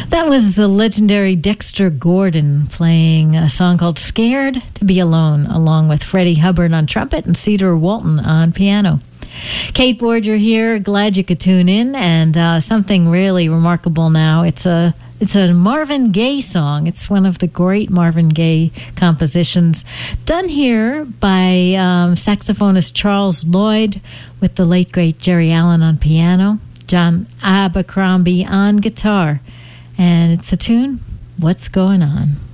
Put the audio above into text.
That was the legendary Dexter Gordon playing a song called Scared to Be Alone, along with Freddie Hubbard on trumpet and Cedar Walton on piano. Kate Borger here. Glad you could tune in. And something really remarkable now. It's a Marvin Gaye song. It's one of the great Marvin Gaye compositions, done here by saxophonist Charles Lloyd with the late, great Jerry Allen on piano, John Abercrombie on guitar. And it's the tune, What's Going On?